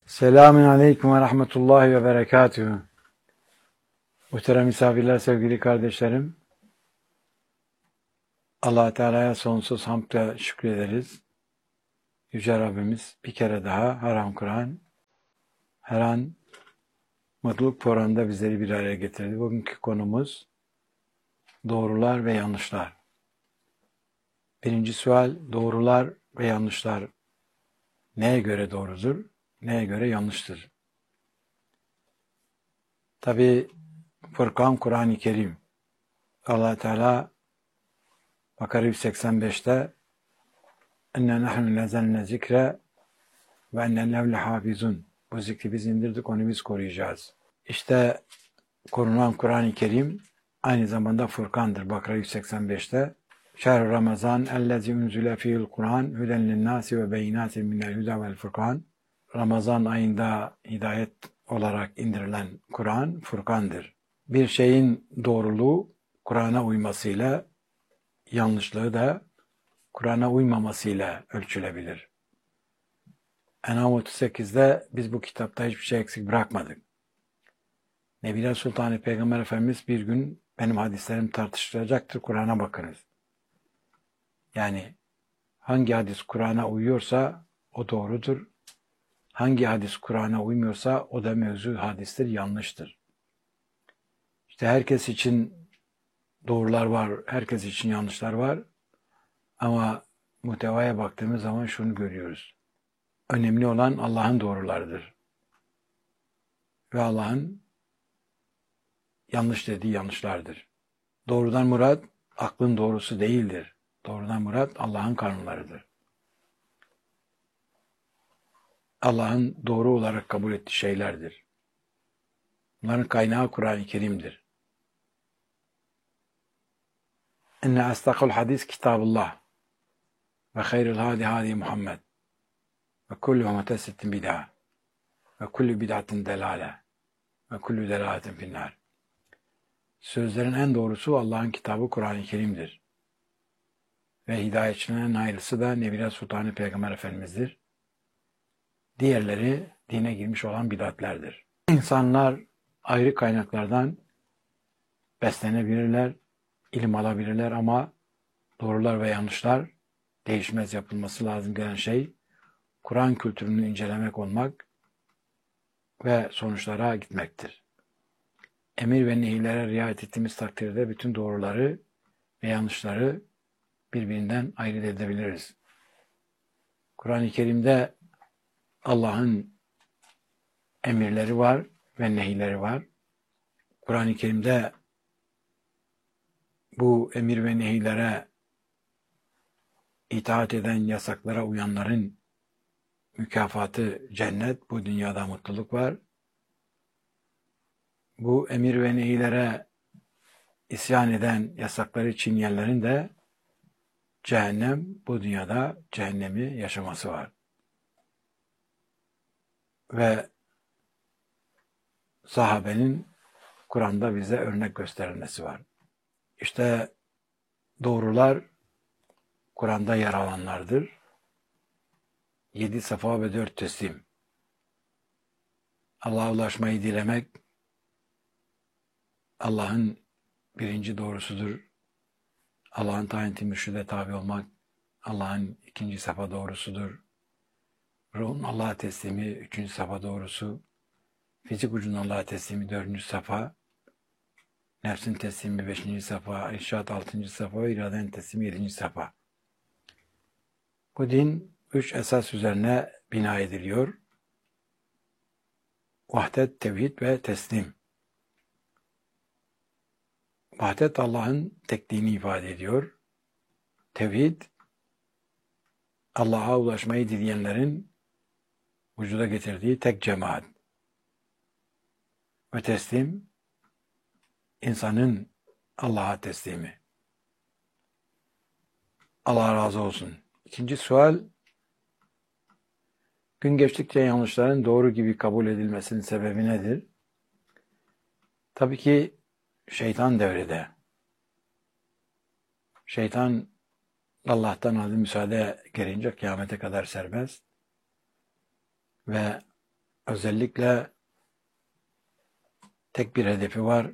Selamun Aleyküm ve Rahmetullahi ve Berekatühü. Muhterem misafirler, sevgili kardeşlerim. Allah Teala'ya sonsuz hamdle şükrederiz. Yüce Rabbimiz bir kere daha haram Kur'an, her an mutluluk programında bizleri bir araya getirdi. Bugünkü konumuz doğrular ve yanlışlar. Birinci sual, doğrular ve yanlışlar neye göre doğrudur, neye göre yanlıştır? Tabi Furkan Kur'an-ı Kerim. Allah Teala Bakara 185'te "Enne nahnu nazzalna zikre ve enne lehu lehafizun." Bu zikri biz indirdik, onu biz koruyacağız. İşte korunan Kur'an-ı Kerim aynı zamanda Furkan'dır. Bakara 185'te "Şehr Ramazan ellezî unzile fîhil Kur'an huden linnâsi ve beyinâtin minel huda vel furkan." Ramazan ayında hidayet olarak indirilen Kur'an Furkan'dır. Bir şeyin doğruluğu Kur'an'a uymasıyla, yanlışlığı da Kur'an'a uymamasıyla ölçülebilir. En'am 38'de biz bu kitapta hiçbir şey eksik bırakmadık. Nebiler Sultanı Peygamber Efendimiz bir gün benim hadislerim tartışılacaktır, Kur'an'a bakınız. Yani hangi hadis Kur'an'a uyuyorsa o doğrudur. Hangi hadis Kur'an'a uymuyorsa o da mevzu hadistir, yanlıştır. İşte herkes için doğrular var, herkes için yanlışlar var. Ama muhtevaya baktığımız zaman şunu görüyoruz. Önemli olan Allah'ın doğrularıdır. Ve Allah'ın yanlış dediği yanlışlardır. Doğrudan murat aklın doğrusu değildir. Doğrudan murat Allah'ın kanunlarıdır. Allah'ın doğru olarak kabul ettiği şeylerdir. Bunların kaynağı Kur'an-ı Kerim'dir. İnne asdakul hadis kitabullah ve hayrul hadi hadi Muhammed ve kullu muhtessetin bid'a ve kullu bid'atin delale ve kullu delaletin finnar. Sözlerin en doğrusu Allah'ın kitabı Kur'an-ı Kerim'dir. Ve hidayetçinin en hayırlısı da Nebiler Sultanı Peygamber Efendimiz'dir. Diğerleri dine girmiş olan bid'atlerdir. İnsanlar ayrı kaynaklardan beslenebilirler, ilim alabilirler ama doğrular ve yanlışlar değişmez, yapılması lazım gelen şey Kur'an kültürünü incelemek olmak ve sonuçlara gitmektir. Emir ve nehirlere riayet ettiğimiz takdirde bütün doğruları ve yanlışları birbirinden ayırt edebiliriz. Kur'an-ı Kerim'de Allah'ın emirleri var ve nehirleri var. Kur'an-ı Kerim'de bu emir ve nehirlere itaat eden, yasaklara uyanların mükafatı cennet, bu dünyada mutluluk var. Bu emir ve nehirlere isyan eden, yasakları çiğneyenlerin de cehennem, bu dünyada cehennemi yaşaması var. Ve sahabenin Kur'an'da bize örnek gösterilmesi var. İşte doğrular Kur'an'da yer alanlardır. 7 safa ve 4 teslim. Allah'a ulaşmayı dilemek Allah'ın birinci doğrusudur. Allah'ın tayin mürşide tabi olmak Allah'ın ikinci safa doğrusudur. Ruhun Allah'a teslimi 3. safa doğrusu. Fizik ucunun Allah'a teslimi 4. safa. Nefsin teslimi 5. safa. İrşad 6. safa ve iradenin teslimi 7. safa. Bu din 3 esas üzerine bina ediliyor. Vahdet, tevhid ve teslim. Vahdet Allah'ın tekliğini ifade ediyor. Tevhid, Allah'a ulaşmayı dileyenlerin vücuda getirdiği tek cemaat. Ve teslim, insanın Allah'a teslimi. Allah razı olsun. İkinci sual, gün geçtikçe yanlışların doğru gibi kabul edilmesinin sebebi nedir? Tabii ki şeytan devrede. Şeytan Allah'tan aldığı müsaade gelince kıyamete kadar serbest ve özellikle tek bir hedefi var.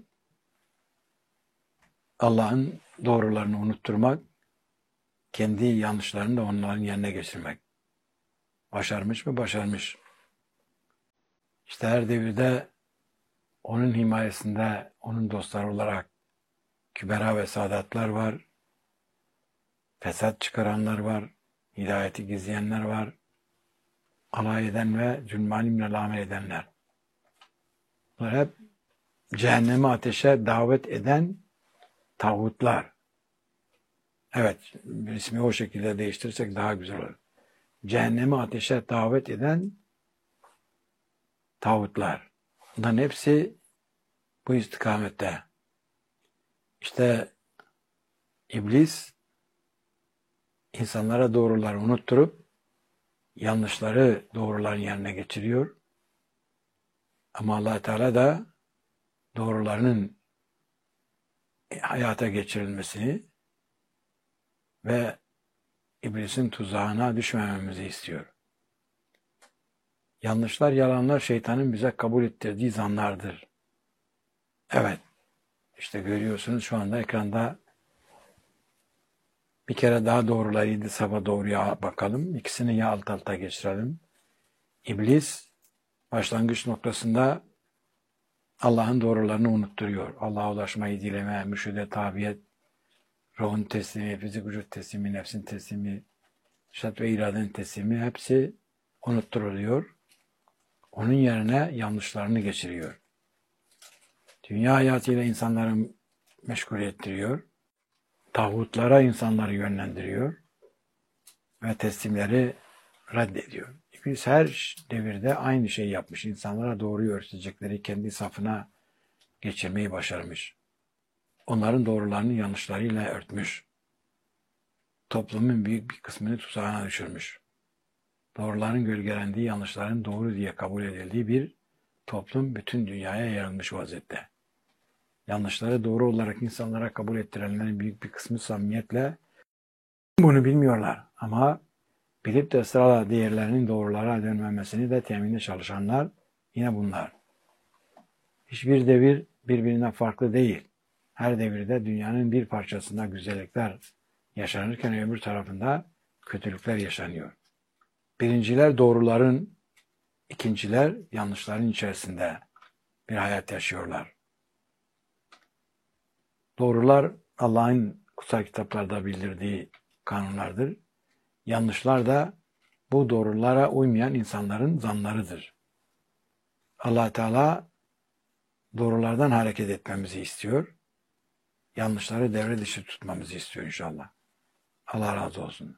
Allah'ın doğrularını unutturmak, kendi yanlışlarını da onların yerine geçirmek. Başarmış mı? Başarmış. İşte her devirde onun himayesinde, onun dostları olarak kübera ve saadatlar var, fesat çıkaranlar var, hidayeti gizleyenler var, alay eden ve zulmanimle amel edenler. Bunlar hep cehenneme, ateşe davet eden tağutlar. Evet, ismi o şekilde değiştirirsek daha güzel olur. Cehenneme, ateşe davet eden tağutlar. Bunların hepsi bu istikamette. İşte iblis insanlara doğruları unutturup yanlışları doğruların yerine geçiriyor. Ama Allah Teala da doğrularının hayata geçirilmesini ve iblisin tuzağına düşmememizi istiyor. Yanlışlar, yalanlar şeytanın bize kabul ettirdiği zanlardır. Evet, işte görüyorsunuz şu anda ekranda bir kere daha doğrularıydı, sabah doğruya bakalım. İkisini ya alt alta geçirelim. İblis başlangıç noktasında Allah'ın doğrularını unutturuyor. Allah'a ulaşmayı dileme, mürşide tabiyet, ruhun teslimi, fizik vücut teslimi, nefsin teslimi, şart ve iradenin teslimi hepsi unutturuluyor. Onun yerine yanlışlarını geçiriyor. Dünya hayatıyla insanları meşgul ettiriyor. Tağutlara insanları yönlendiriyor. Ve teslimleri reddediyor. İblis her devirde aynı şeyi yapmış. İnsanlara doğruyu öğretecekleri kendi safına geçirmeyi başarmış. Onların doğrularını yanlışlarıyla örtmüş. Toplumun büyük bir kısmını tuzağına düşürmüş. Doğruların gölgelendiği, yanlışların doğru diye kabul edildiği bir toplum bütün dünyaya yayılmış vaziyette. Yanlışları doğru olarak insanlara kabul ettirenlerin büyük bir kısmı samimiyetle bunu bilmiyorlar. Ama bilip de ısrarla diğerlerinin doğrulara dönmemesini de teminde çalışanlar yine bunlar. Hiçbir devir birbirinden farklı değil. Her devirde dünyanın bir parçasında güzellikler yaşanırken öbür tarafında kötülükler yaşanıyor. Birinciler doğruların, ikinciler yanlışların içerisinde bir hayat yaşıyorlar. Doğrular Allah'ın kutsal kitaplarda bildirdiği kanunlardır. Yanlışlar da bu doğrulara uymayan insanların zanlarıdır. Allah Teala doğrulardan hareket etmemizi istiyor. Yanlışları devre dışı tutmamızı istiyor inşallah. Allah razı olsun.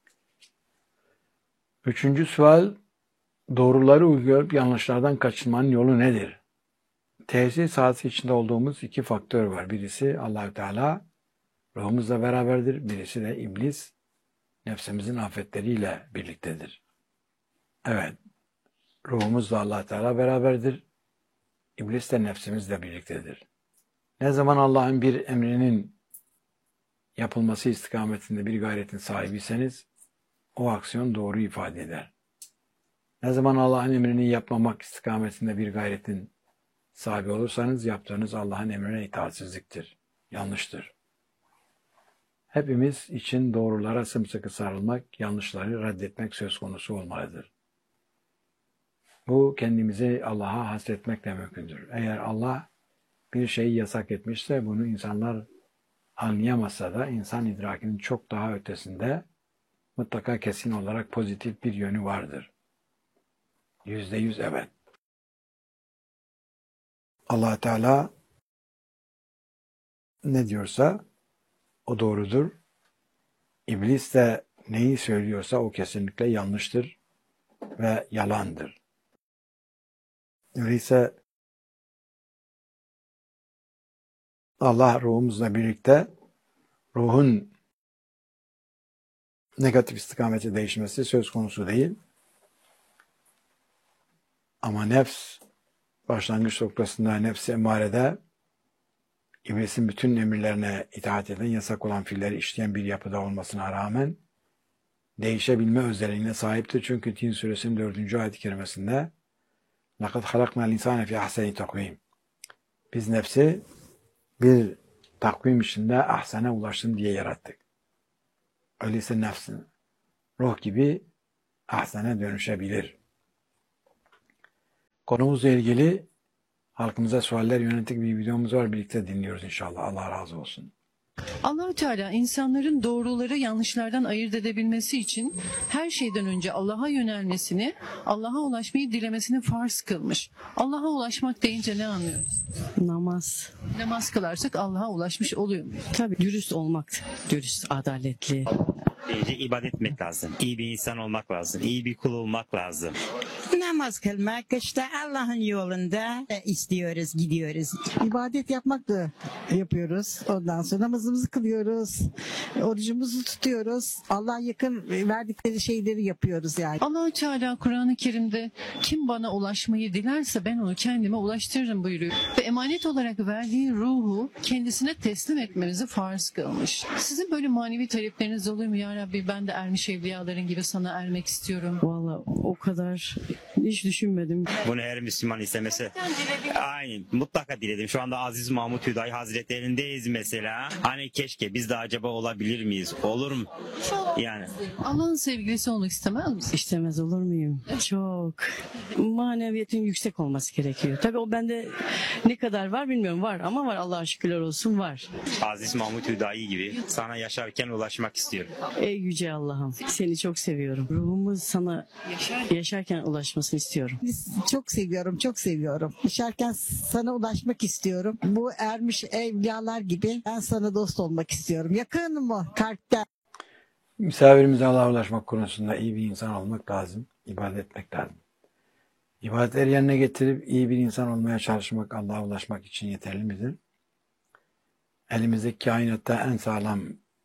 Üçüncü sual, doğruları uygulayıp yanlışlardan kaçınmanın yolu nedir? Tesir sahası içinde olduğumuz iki faktör var. Birisi Allah Teala ruhumuzla beraberdir. Birisi de iblis nefsimizin afetleriyle birliktedir. Evet, ruhumuzla Allah Teala beraberdir. İblis de nefsimizle birliktedir. Ne zaman Allah'ın bir emrinin yapılması istikametinde bir gayretin sahibiyseniz o aksiyon doğru ifade eder. Ne zaman Allah'ın emrini yapmamak istikametinde bir gayretin sahibi olursanız yaptığınız Allah'ın emrine itaatsizliktir, yanlıştır. Hepimiz için doğrulara sımsıkı sarılmak, yanlışları reddetmek söz konusu olmalıdır. Bu kendimizi Allah'a hasretmekle mümkündür. Eğer Allah bir şeyi yasak etmişse bunu insanlar anlayamazsa da insan idrakinin çok daha ötesinde mutlaka kesin olarak pozitif bir yönü vardır. %100 evet. Allah Teala ne diyorsa o doğrudur. İblis de neyi söylüyorsa o kesinlikle yanlıştır ve yalandır. Öyleyse Allah ruhumuzla birlikte ruhun negatif istikamete değişmesi söz konusu değil. Ama nefs başlangıç noktasında nefs-i emarede İblisin bütün emirlerine itaat eden, yasak olan fiilleri işleyen bir yapıda olmasına rağmen değişebilme özelliğine sahiptir. Çünkü Tin suresinin 4. ayet-i kerimesinde لَقَدْ خَلَقْنَا الْاِنْسَانَ فِي اَحْسَنِ تَقْوِيمٍ. Biz nefsi bir takvim içinde ahsene ulaşsın diye yarattık. Öyleyse nefsin ruh gibi ahsene dönüşebilir. Konumuzla ilgili halkımıza sualler yönelik bir videomuz var. Birlikte dinliyoruz inşallah. Allah razı olsun. Allah-u Teala insanların doğruları yanlışlardan ayırt edebilmesi için her şeyden önce Allah'a yönelmesini, Allah'a ulaşmayı dilemesini farz kılmış. Allah'a ulaşmak deyince ne anlıyoruz? Namaz. Namaz kılarsak Allah'a ulaşmış oluyor muyuz? Tabii dürüst olmak, dürüst, adaletli. Deyince ibadet etmek lazım. İyi bir insan olmak lazım. İyi bir kul olmak lazım. Namaz kılmak işte Allah'ın yolunda istiyoruz, gidiyoruz. İbadet yapmak da yapıyoruz. Ondan sonra namazımızı kılıyoruz. Orucumuzu tutuyoruz. Allah'a yakın verdikleri şeyleri yapıyoruz yani. Allah-u Teala Kur'an-ı Kerim'de kim bana ulaşmayı dilerse ben onu kendime ulaştırırım buyuruyor. Ve emanet olarak verdiği ruhu kendisine teslim etmemizi farz kılmış. Sizin böyle manevi talepleriniz oluyor mu? Ya Rabbi ben de ermiş evliyaların gibi sana ermek istiyorum. Vallahi o kadar hiç düşünmedim. Bunu her Müslüman istemesi. Aynen. Mutlaka diledim. Şu anda Aziz Mahmut Hüdayi Hazretlerindeyiz mesela. Hani keşke biz de acaba olabilir miyiz? Olur mu? Yani. Allah'ın sevgilisi olmak istemez misin? İstemez olur muyum? Çok. Maneviyatın yüksek olması gerekiyor. Tabii o bende ne kadar var bilmiyorum. Var ama var, Allah'a şükürler olsun, var. Aziz Mahmut Hüdayi gibi sana yaşarken ulaşmak istiyorum. Ey yüce Allah'ım, seni çok seviyorum. Ruhumuz sana yaşarken ulaşmasını istiyorum. Çok seviyorum, çok seviyorum. Yaşarken sana ulaşmak istiyorum. Bu ermiş evliyalar gibi ben sana dost olmak istiyorum. Yakın mı? Kalpten. Misafirimize Allah'a ulaşmak konusunda iyi bir insan olmak lazım. İbadet etmek lazım. İbadetleri yerine getirip iyi bir insan olmaya çalışmak Allah'a ulaşmak için yeterli midir? Elimizdeki kainatta en sağlam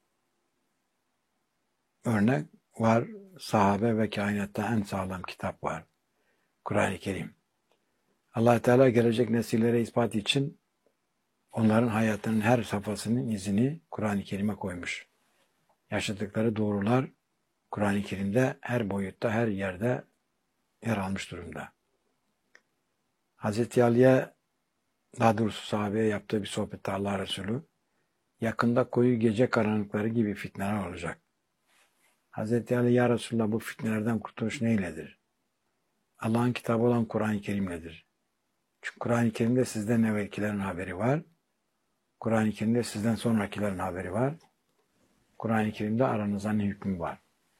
örnek var. Sahabe ve kainatta en sağlam kitap var. Kur'an-ı Kerim. Allah Teala gelecek nesillere ispat için onların hayatının her safhasının izini Kur'an-ı Kerim'e koymuş. Yaşadıkları doğrular Kur'an-ı Kerim'de her boyutta, her yerde yer almış durumda. Hazreti Ali'ye, daha doğrusu sahabeye yaptığı bir sohbette Allah Resulü, yakında koyu gece karanlıkları gibi fitneler olacak. Hazreti Ali, ya Resulullah bu fitnelerden kurtuluş neyledir? Allah'ın kitabı olan Kur'an-ı Kerim'ledir. Çünkü Kur'an-ı Kerim'de sizden evvelkilerin haberi var. Kur'an-ı Kerim'de sizden sonrakilerin haberi var. Kur'an-ı Kerim'de aranızda ne hükmü var?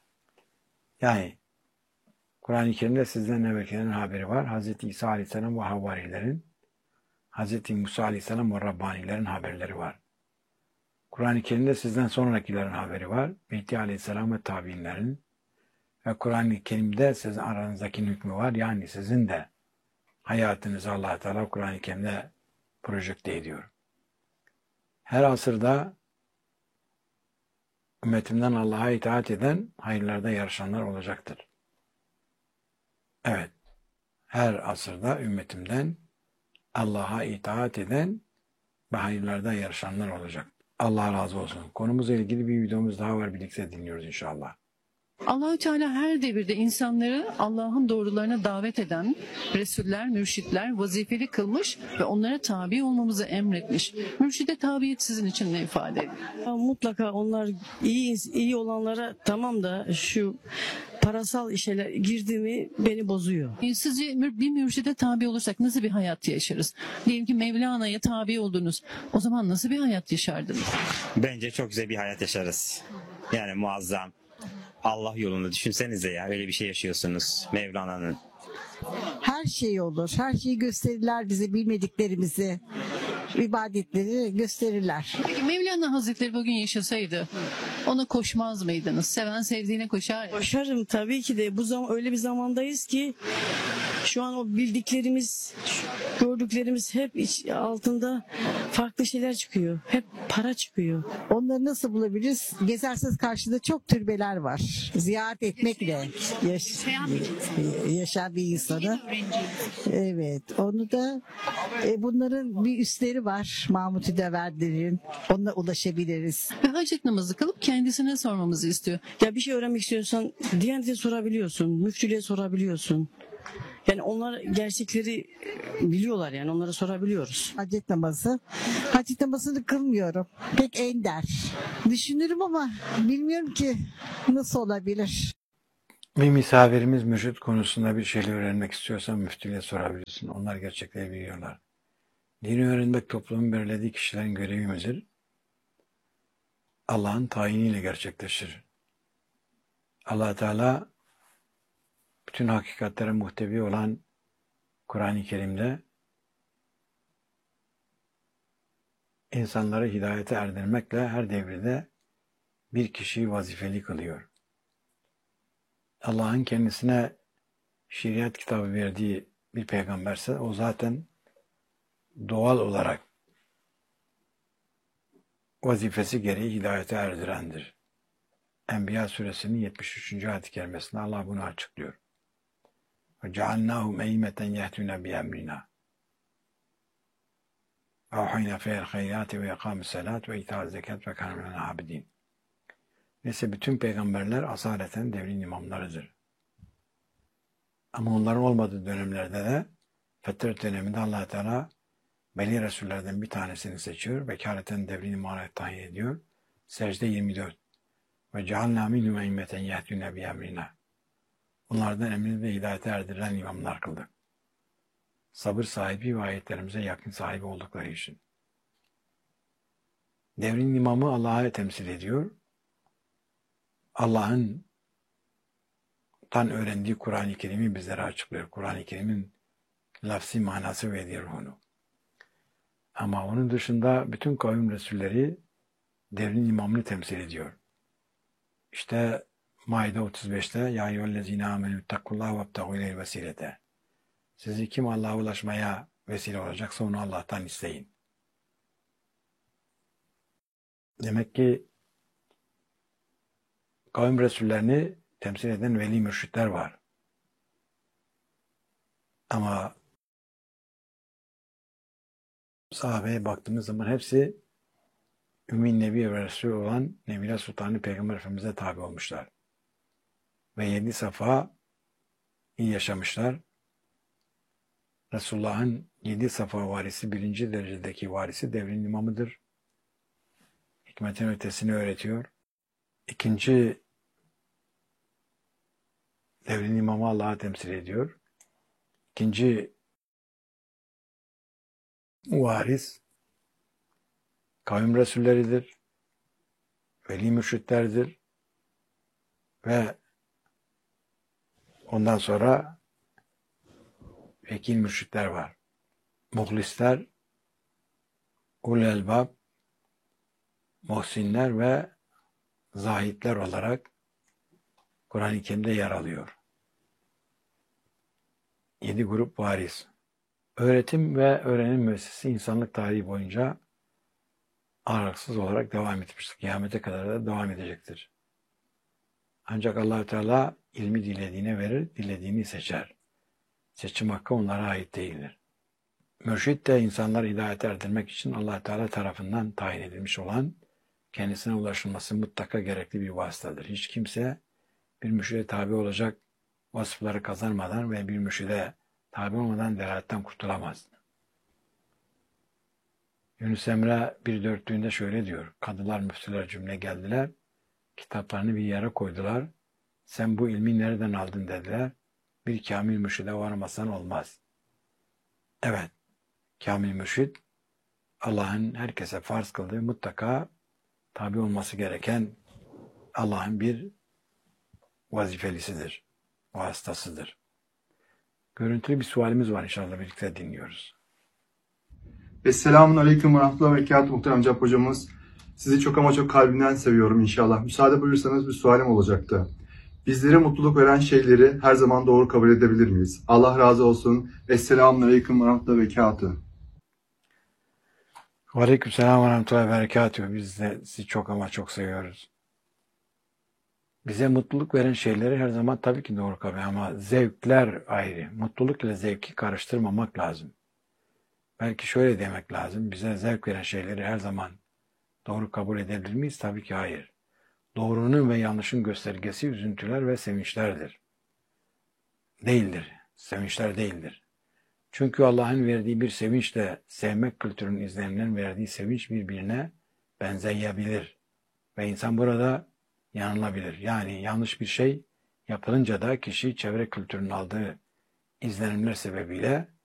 Yani Kur'an-ı Kerim'de sizden evvelkilerin haberi var. Hz. İsa Aleyhisselam ve havarilerin, Hz. Musa Aleyhisselam ve Rabbanilerin haberleri var. Kur'an-ı Kerim'de sizden sonrakilerin haberi var. Mehdi Aleyhisselam ve tabiinlerin. Ve Kur'an-ı Kerim'de sizin aranızdaki hükmü var. Yani sizin de hayatınızı Allah Teala Kur'an-ı Kerim'de projekte ediyor. Her asırda ümmetimden Allah'a itaat eden hayırlarda yarışanlar olacaktır. Evet, her asırda ümmetimden Allah'a itaat eden ve hayırlarda yarışanlar olacak. Allah razı olsun. Konumuzla ilgili bir videomuz daha var. Birlikte dinliyoruz inşallah. Allah-u Teala her devirde insanları Allah'ın doğrularına davet eden Resuller, mürşitler vazifeli kılmış ve onlara tabi olmamızı emretmiş. Mürşide tabiyet sizin için ne ifade ediyor? Ya mutlaka onlar iyi olanlara tamam da şu parasal işe girdi mi beni bozuyor. Sizce bir mürşide tabi olursak nasıl bir hayat yaşarız? Diyelim ki Mevlana'ya tabi oldunuz. O zaman nasıl bir hayat yaşardınız? Bence çok güzel bir hayat yaşarız. Yani muazzam. Allah yolunda düşünsenize ya, öyle bir şey yaşıyorsunuz Mevlana'nın. Her şey olur. Her şeyi gösterirler bize, bilmediklerimizi. İbadetleri gösterirler. Peki Mevlana Hazretleri bugün yaşasaydı ona koşmaz mıydınız? Seven sevdiğine koşar. Koşarım tabii ki de, bu zaman öyle bir zamandayız ki şu an o bildiklerimiz, gördüklerimiz hep altında farklı şeyler çıkıyor. Hep para çıkıyor. Onları nasıl bulabiliriz? Gezerseniz karşıda çok türbeler var. Ziyaret etmekle yaşayan bir insanı. Evet. Onu da bunların bir üstleri var. Mahmut Hüdaverdi'nin. Onunla ulaşabiliriz. Ve hacet namazı kılıp kendisine sormamızı istiyor. Ya bir şey öğrenmek istiyorsan Diyanet'e sorabiliyorsun, müftülüğe sorabiliyorsun. Yani onlar gerçekleri biliyorlar, yani onlara sorabiliyoruz. Hacet namazı. Hacet namazını kılmıyorum. Pek ender. Düşünürüm ama bilmiyorum ki nasıl olabilir. Bir misafirimiz mürşit konusunda bir şeyler öğrenmek istiyorsan müftüyle sorabilirsin. Onlar gerçekleri biliyorlar. Dini öğrenmek toplumun belirlediği kişilerin görevi midir? Allah'ın tayiniyle gerçekleşir. Allah Teala bütün hakikatlere muhtevi olan Kur'an-ı Kerim'de insanları hidayete erdirmekle her devirde bir kişiyi vazifeli kılıyor. Allah'ın kendisine şeriat kitabı verdiği bir peygamberse o zaten doğal olarak vazifesi gereği hidayete erdirendir. Enbiya suresinin 73. ayet-i kerimesinde Allah bunu açıklıyor. وَجَعَلْنَاهُمْ اَيْمَةً يَهْتُونَ بِأَمْرِنَا وَاَوْحَيْنَا فِيهِ الْخَيْرَاتِ وَيَقَامُ الصَّلَاةِ وَاِيتَاءَ الزَّكَاةِ وَكَانُوا لَنَا عَابِدِينَ. Neyse bütün peygamberler asaleten devrin imamlarıdır. Ama onların olmadığı dönemlerde de Fetret döneminde Allah Teala Veli Resullerden bir tanesini seçiyor. Vekaleten devrin imamına tayin ediyor. Secde 24. Ve cealna minhum e'immeten yehdûne bi emrina. Onlardan emrini ve hidayete erdiren imamlar kıldık. Sabır sahibi ve ayetlerimize yakın sahibi oldukları için. Devrin imamı Allah'ı temsil ediyor. Allah'ın öğrendiği Kur'an-ı Kerim'i bizlere açıklıyor. Kur'an-ı Kerim'in lafsi manası ve ruhunu. Ama onun dışında bütün kavim resulleri devrin imamını temsil ediyor. İşte Maide 35'te ya eyyühellezine amenü ittakullaha vebtegu ileyhil vesilete. Sizi kim Allah'a ulaşmaya vesile olacaksa onu Allah'tan isteyin. Demek ki kavim resullerini temsil eden veli mürşitler var. Ama sahabeye baktığımız zaman hepsi Ümmi Nebi ve Resul olan Nebile Sultanı Peygamber Efendimiz'e tabi olmuşlar. Ve 7 safa iyi yaşamışlar. Resulullah'ın 7 safa varisi, 1. derecedeki varisi devrin imamıdır. Hikmetin ötesini öğretiyor. 2. devrin imamı Allah'ı temsil ediyor. 2. varis kavim resulleridir. Veli mürşitlerdir. Ve ondan sonra vekil mürşitler var. Muhlisler, ul-i elbab, muhsinler ve zahitler olarak Kur'an-ı Kerim'de yer alıyor. 7 grup varis. Öğretim ve öğrenim müessesesi insanlık tarihi boyunca aralıksız olarak devam etmiştir. Kıyamete kadar da devam edecektir. Ancak Allah-u Teala ilmi dilediğine verir, dilediğini seçer. Seçim hakkı onlara ait değildir. Mürşid de insanları hidayete erdirmek için Allah Teala tarafından tayin edilmiş olan, kendisine ulaşılması mutlaka gerekli bir vasıtadır. Hiç kimse bir mürşide tabi olacak vasıfları kazanmadan ve bir mürşide tabi olmadan delaletten kurtulamaz. Yunus Emre 1.4'lüğünde şöyle diyor. Kadılar, müftüler cümle geldiler. Kitaplarını bir yere koydular. Sen bu ilmi nereden aldın dediler. Bir kamil mürşide varmasan olmaz. Evet, kamil mürşid Allah'ın herkese farz kıldığı mutlaka tabi olması gereken Allah'ın bir vazifelisidir, vasıtasıdır. Görüntülü bir sualimiz var, inşallah birlikte dinliyoruz. Esselamun Aleyküm ve Rahmetullah ve Berekatuhu muhterem Cap hocamız. Sizi çok ama çok kalbimden seviyorum inşallah. Müsaade buyursanız bir sualim olacaktı. Bizlere mutluluk veren şeyleri her zaman doğru kabul edebilir miyiz? Allah razı olsun. Esselamun Aleyküm ve Rahmetullah ve Berekatuhu. Aleykümselam ve Rahmetullah ve Berekatuhu. Biz de sizi çok ama çok seviyoruz. Bize mutluluk veren şeyleri her zaman tabii ki doğru kabul, ama zevkler ayrı. Mutluluk ile zevki karıştırmamak lazım. Belki şöyle demek lazım. Bize zevk veren şeyleri her zaman doğru kabul edebilir miyiz? Tabii ki hayır. Doğrunun ve yanlışın göstergesi üzüntüler ve sevinçlerdir. Değildir. sevinçler değildir. Çünkü Allah'ın verdiği bir sevinçle sevmek kültürünün izlerinden verdiği sevinç birbirine benzeyebilir. Ve insan burada yanılabilir. Yani yanlış bir şey yapılınca da kişi çevre kültürünün aldığı izlenimler sebebiyle